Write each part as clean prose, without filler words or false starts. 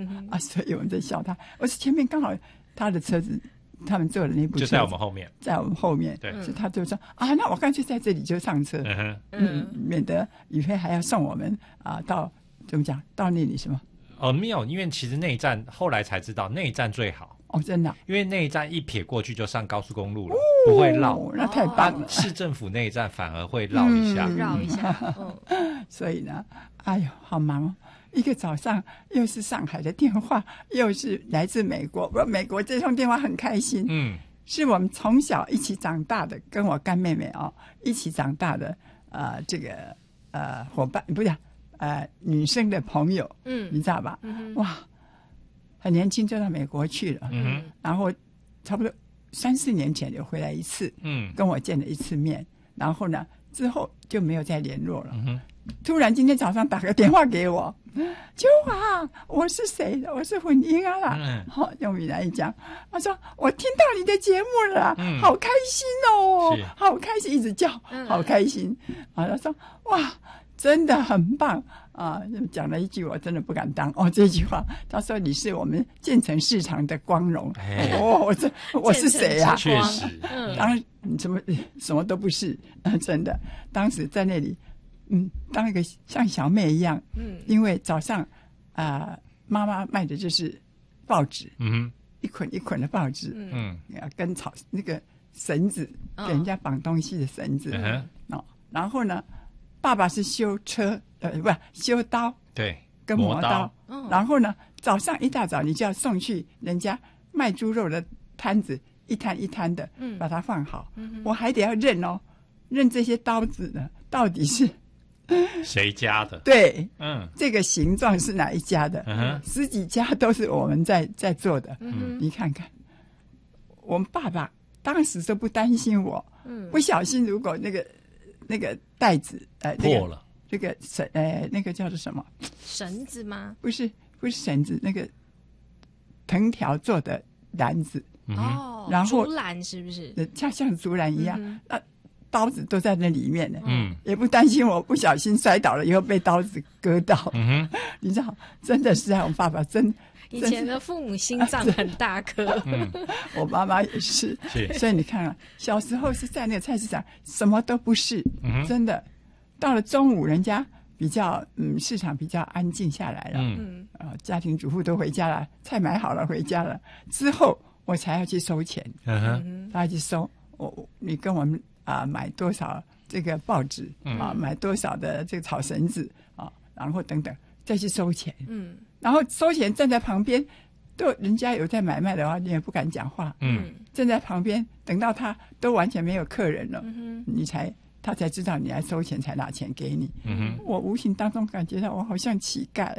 所以我们在笑他。我是前面刚好他的车子，他们坐的那部车就在我们后面， 在我们后面， 对， 所以他就说那我干脆在这里就上车，免得宇飞还要送我们到怎么讲到那里什么。 没有，因为其实那一站后来才知道那一站最好。 真的因为那一站一撇过去就上高速公路了，不会绕。 那太棒了。 市政府那一站反而会绕一下， 绕一下。 所以呢，哎呦，好忙哦！一个早上又是上海的电话，又是来自美国。美国这通电话很开心，是我们从小一起长大的，跟我干妹妹一起长大的这个伙伴，不是女生的朋友，你知道吧？哇，很年轻就到美国去了，然后差不多3-4年前就回来一次，跟我见了一次面，然后呢之后就没有再联络了。突然今天早上打个电话给我，秋华，我是谁？我是混音啦。用闽南语讲，他说我听到你的节目了，好开心哦，好开心，一直叫，好开心。他说哇，真的很棒讲了一句我真的不敢当这句话。他说你是我们建成市场的光荣。我是谁啊？ 确实， 当然什么都不是，真的。当时在那里。当一个像小妹一样，因为早上妈妈卖的就是报纸，一捆一捆的报纸，跟那个绳子，给人家绑东西的绳子，然后呢，爸爸是修车，不修刀， 对， 跟磨刀，然后呢，早上一大早你就要送去人家卖猪肉的摊子，一摊一摊的，把它放好，我还得要认这些刀子呢，到底是。 谁家的？ 对，这个形状是哪一家的？10几家都是我们在做的。你看看，我们爸爸当时都不担心我，不小心如果那个带子破了， 这个那个叫做什么？ 绳子吗？ 不是绳子，那个藤条做的篮子。然后竹篮是不是？ 像竹篮一样。刀子都在那里面呢，也不担心我不小心摔倒了以后被刀子割到。你知道，真的是我爸爸以前的父母心脏很大颗， 我妈妈也是，所以你看小时候是在那个菜市场，什么都不是，真的。到了中午，人家比较市场比较安静下来了，家庭主妇都回家了，菜买好了回家了，之后我才要去收钱，他要去收你跟我们。买多少这个报纸买多少的这个草绳子然后等等再去收钱，然后收钱站在旁边，都人家有在买卖的话，你也不敢讲话，站在旁边等到他都完全没有客人了，他才知道你来收钱，才拿钱给你。我无形当中感觉到我好像乞丐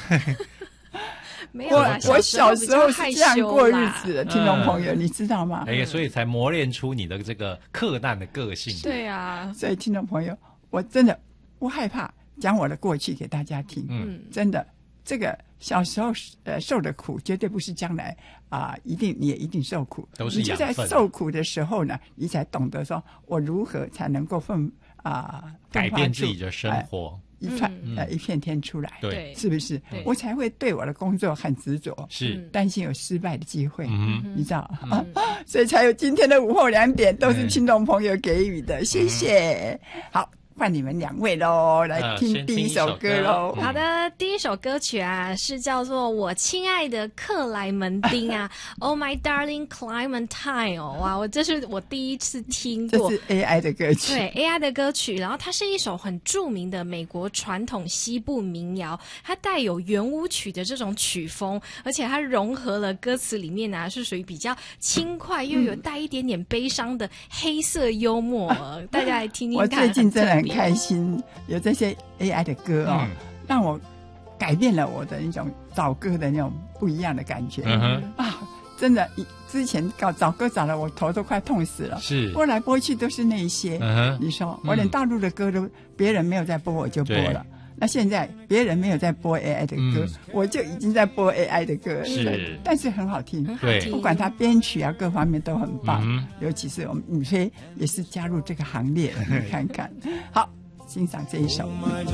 没有我小时候是这样过日子的，听众朋友，你知道吗？ 所以才磨练出你的这个克难的个性。 对啊， 所以听众朋友，我真的不害怕讲我的过去给大家听。真的，这个小时候受的苦，绝对不是将来你也一定受苦。 都是养分。 你就在受苦的时候呢，你才懂得说我如何才能够改变自己的生活。 一片天出来， 对， 是不是？我才会对我的工作很执着， 是担心有失败的机会，你知道所以才有今天的午后2点，都是听众朋友给予的，谢谢。好，换你们2位喽，来听第一首歌喽。 好的，第一首歌曲是叫做《我亲爱的克莱门汀》Oh my darling Clementine 哇，这是我第一次听过， 这是 AI 的歌曲， 对 AI 的歌曲，然后它是一首很著名的美国传统西部民谣，它带有圆舞曲的这种曲风，而且它融合了歌词里面是属于比较轻快又有带一点点悲伤的黑色幽默，大家来听听看。 我最近真的很开心，有这些 AI 的歌让我改变了我的那种找歌的那种不一样的感觉真的，之前找歌找了我头都快痛死了， 是播来播去都是那一些你说我连大陆的歌都别人没有在播我就播了，那现在别人没有在播 AI 的歌我就已经在播 AI 的歌是， 但是很好听， 对， 不管它编曲各方面都很棒尤其是我们宇飞也是加入这个行列你看看好，欣赏这一首